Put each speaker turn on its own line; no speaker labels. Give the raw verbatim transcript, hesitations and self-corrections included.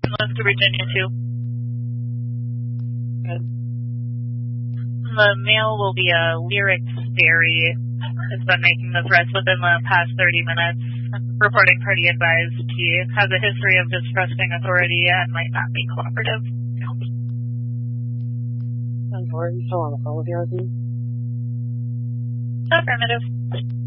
West to Virginia two.
Good.
The male will be a Lyric Berry. Has been making the threats within the past thirty minutes. Reporting party advised he has a history of distrusting authority and might not be cooperative.
ten four, you still on the phone with the R Z?
Affirmative.